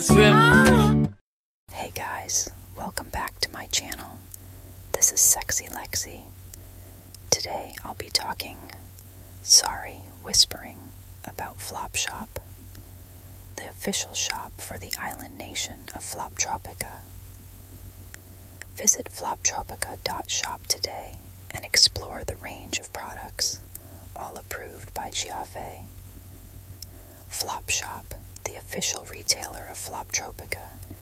swim. Hey guys, welcome back to my channel. This is Sexy Lexi. Today I'll be whispering about Flopshop, the official shop for the island nation of Floptropica. Visit floptropica.shop today and explore the range of products, all approved by Giave. Flopshop, the official retailer of Floptropica,